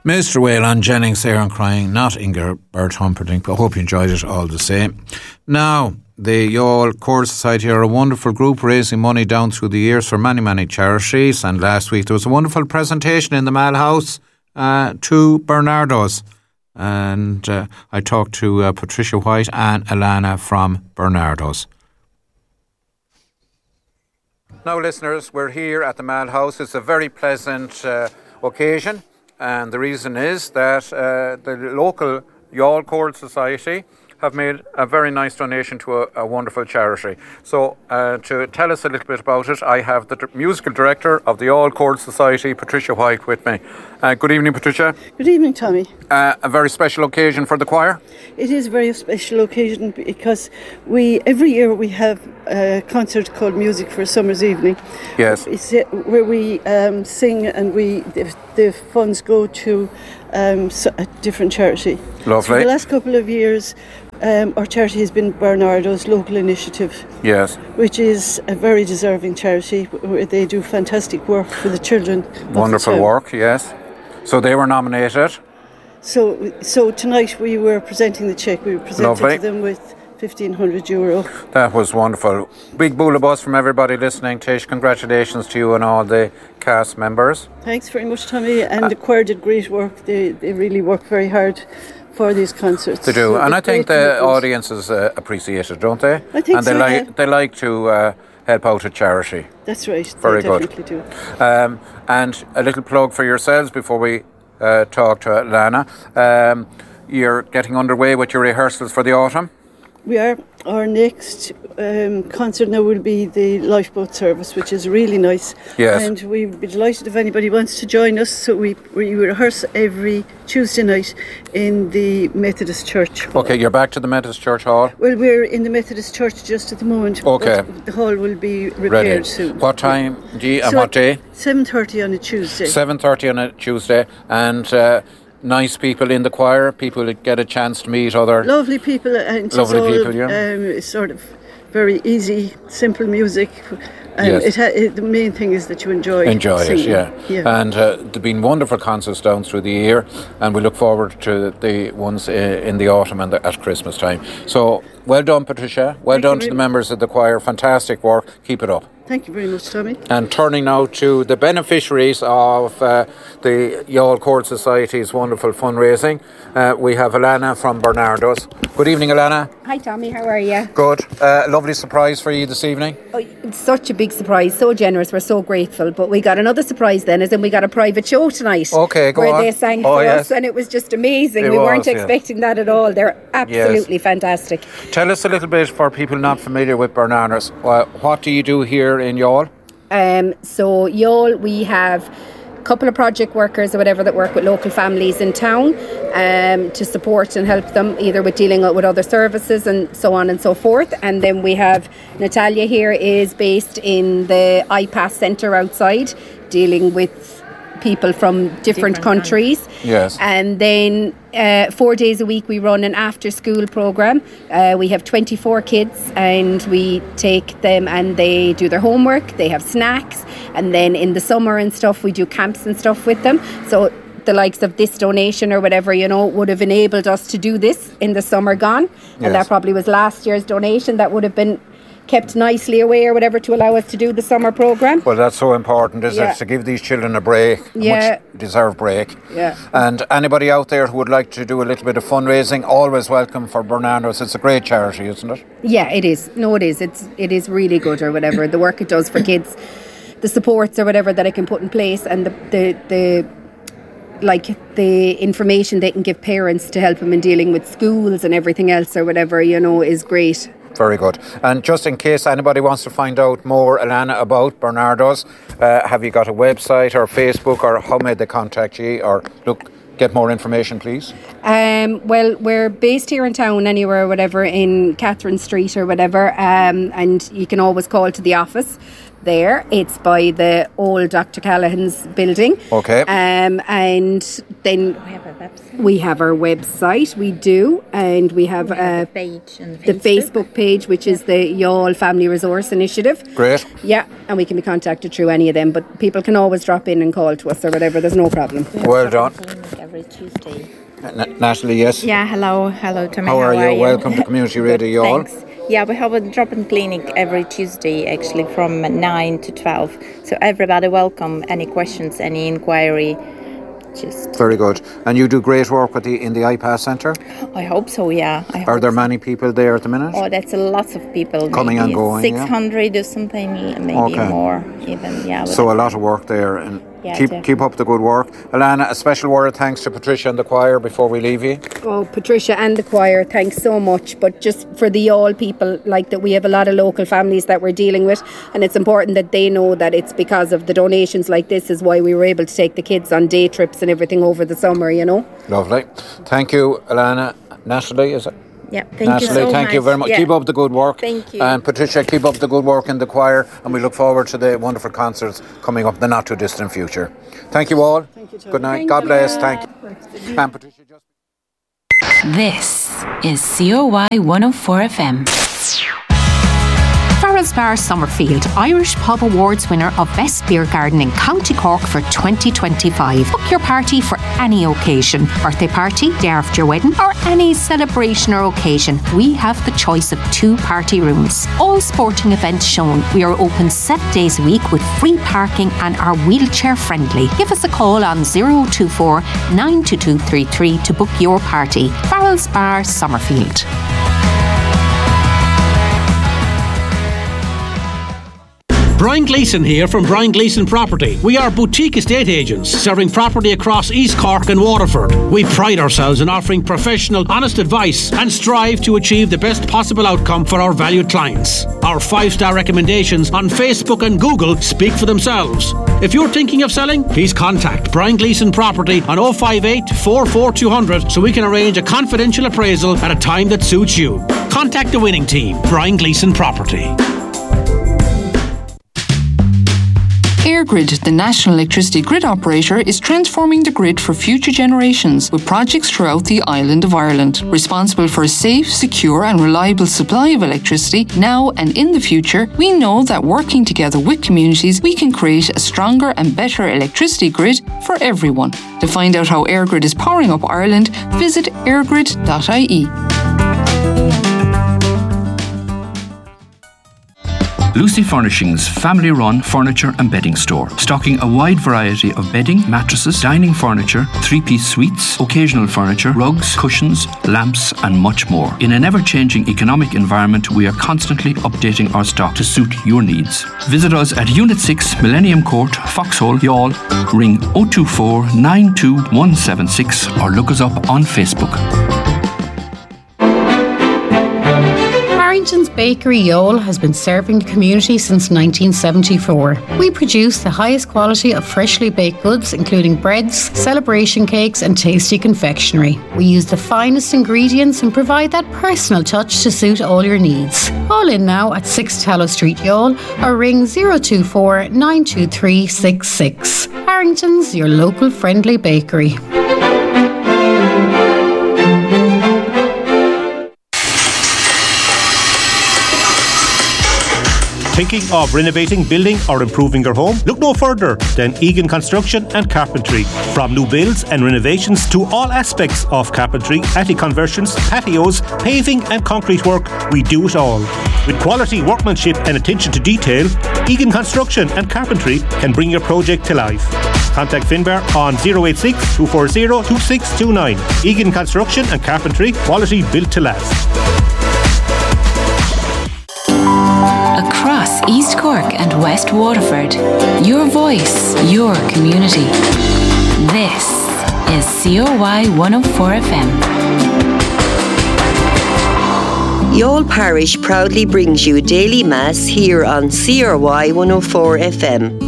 Mr. Wayland Jennings there and crying, not Ingerbert Humperdinck, but I hope you enjoyed it all the same. Now, the Youghal Chord Society are a wonderful group raising money down through the years for many, many charities, and last week there was a wonderful presentation in the Mal House to Bernardo's, and I talked to Patricia White and Alana from Bernardo's. Now listeners, we're here at the Mal House. It's a very pleasant occasion. And the reason is that the local Youghal Chord Society have made a very nice donation to a wonderful charity. So to tell us a little bit about it, I have the musical director of the Youghal Chord Society, Patricia White, with me. Good evening, Patricia. Good evening, Tommy. A very special occasion for the choir? It is a very special occasion because every year we have a concert called Music for a Summer's Evening. Yes. It's where we sing and the funds go to a different charity. Lovely. So the last couple of years, our charity has been Bernardo's Local Initiative. Yes. Which is a very deserving charity. Where they do fantastic work for the children. Wonderful work, yes. So they were nominated. So tonight we were presenting the cheque. We presented to them with €1,500. That was wonderful. Big boolabus from everybody listening. Tish, congratulations to you and all the cast members. Thanks very much, Tommy. And the choir did great work. They really work very hard for these concerts. They do, so and I think the audiences appreciate it, don't they? I think so. And they like to help out a charity. That's right. Very they definitely do. And a little plug for yourselves before we talk to Lana. You're getting underway with your rehearsals for the autumn. We are. Our next concert now will be the lifeboat service, which is really nice. Yes. And we'd be delighted if anybody wants to join us. So we rehearse every Tuesday night in the Methodist Church Hall. Okay, you're back to the Methodist Church Hall? Well, we're in the Methodist Church just at the moment. Okay. The hall will be repaired soon. What time and what day? 7:30 on a Tuesday. 7:30 on a Tuesday. And nice people in the choir, people that get a chance to meet other lovely people, and it's sort of very easy, simple music. Yes. The main thing is that you enjoy singing. Yeah. And there've been wonderful concerts down through the year, and we look forward to the ones in the autumn and at Christmas time. So well done, Patricia. Well done to the members of the choir. Fantastic work. Keep it up. Thank you very much, Tommy. And turning now to the beneficiaries of the Youghal Chord Society's wonderful fundraising, we have Alana from Bernardo's. Good evening, Alana. Hi, Tommy. How are you? Good. Lovely surprise for you this evening. Oh, it's such a big surprise. So generous. We're so grateful. But we got another surprise then, as in we got a private show tonight. Okay, go on. Where they sang for us, and it was just amazing. We weren't expecting that at all. They're absolutely fantastic. Tell us a little bit, for people not familiar with Bernardo's, what do you do here in Youghal? So Youghal, we have a couple of project workers or whatever that work with local families in town to support and help them either with dealing with other services and so on and so forth. And then we have Natalia here, is based in the IPAS centre outside, dealing with people from different countries. Yes. And then 4 days a week we run an after school program. We have 24 kids, and we take them and they do their homework, they have snacks, and then in the summer and stuff we do camps and stuff with them. So the likes of this donation or whatever, would have enabled us to do this in the summer gone. And that probably was last year's donation that would have been kept nicely away or whatever to allow us to do the summer programme. Well, that's so important, isn't it, to give these children a break, a much deserved break. Yeah. And anybody out there who would like to do a little bit of fundraising, always welcome for Bernardo's. It's a great charity, isn't it? Yeah, it is. No, it is. It is really good or whatever. The work it does for kids, the supports or whatever that it can put in place, and the information they can give parents to help them in dealing with schools and everything else or whatever, is great. Very good. And just in case anybody wants to find out more, Alana, about Bernardo's, have you got a website or Facebook, or how may they contact you, or get more information, please? Well, we're based here in town anywhere or whatever, in Catherine Street or whatever, and you can always call to the office there. It's by the old Dr. Callahan's building. Okay. And then we have our website, we do, and we have the Facebook page, which is the Youghal Family Resource Initiative. Great. Yeah, and we can be contacted through any of them, but people can always drop in and call to us or whatever, there's no problem. Well done. every Tuesday. Natalie, yes? Yeah, hello Tommy. How are you? Welcome to Community Radio Youghal. Thanks. Yeah, we have a drop-in clinic every Tuesday, actually, from 9 to 12. So everybody welcome, any questions, any inquiry. Very good. And you do great work in the iPass Centre? I hope so, yeah. Are there many people there at the minute? Oh, that's a lot of people. Coming and going, 600 or something, maybe more even, yeah. So a lot of work there, and keep up the good work. Alana, a special word of thanks to Patricia and the choir before we leave you. Oh, Patricia and the choir, thanks so much. But just for the Youghal people, like that, we have a lot of local families that we're dealing with, and it's important that they know that it's because of the donations like this is why we were able to take the kids on day trips and everything over the summer, you know. Lovely. Thank you, Alana. Natalie, is it? Yeah, thank Natalie, you so much. thank you very much. Yeah. Keep up the good work. Thank you. And Patricia, keep up the good work in the choir, and we look forward to the wonderful concerts coming up in the not too distant future. Thank you all. Thank you, good night. God bless. Thank you. And Patricia, This is COY 104 FM. Farrell's Bar Summerfield, Irish Pub Awards winner of Best Beer Garden in County Cork for 2025. Book your party for any occasion, birthday party, day after your wedding, or any celebration or occasion. We have the choice of 2 party rooms. All sporting events shown. We are open 7 days a week with free parking and are wheelchair friendly. Give us a call on 024 92233 to book your party. Farrell's Bar Summerfield. Brian Gleeson here from Brian Gleeson Property. We are boutique estate agents serving property across East Cork and Waterford. We pride ourselves in offering professional, honest advice and strive to achieve the best possible outcome for our valued clients. Our 5-star recommendations on Facebook and Google speak for themselves. If you're thinking of selling, please contact Brian Gleeson Property on 058 44200 so we can arrange a confidential appraisal at a time that suits you. Contact the winning team, Brian Gleeson Property. EirGrid, the national electricity grid operator, is transforming the grid for future generations with projects throughout the island of Ireland. Responsible for a safe, secure and reliable supply of electricity now and in the future, we know that working together with communities, we can create a stronger and better electricity grid for everyone. To find out how EirGrid is powering up Ireland, visit airgrid.ie. Lucy Furnishings family-run furniture and bedding store, stocking a wide variety of bedding, mattresses, dining furniture, 3-piece suites, occasional furniture, rugs, cushions, lamps and much more. In an ever-changing economic environment, we are constantly updating our stock to suit your needs. Visit us at Unit 6, Millennium Court, Foxhole, Youghal. Ring 024 92176 or look us up on Facebook. Harrington's Bakery Youghal has been serving the community since 1974. We produce the highest quality of freshly baked goods, including breads, celebration cakes and tasty confectionery. We use the finest ingredients and provide that personal touch to suit all your needs. Call in now at 6 Tallow Street, Youghal, or ring 024 923 66. Harrington's, your local friendly bakery. Thinking of renovating, building or improving your home? Look no further than Egan Construction and Carpentry. From new builds and renovations to all aspects of carpentry, attic conversions, patios, paving and concrete work, we do it all. With quality workmanship and attention to detail, Egan Construction and Carpentry can bring your project to life. Contact Finbar on 086 240 2629. Egan Construction and Carpentry, quality built to last. Across East Cork and West Waterford, your voice, your community. This is COY 104 FM. Youghal Parish proudly brings you daily mass here on CRY 104 FM.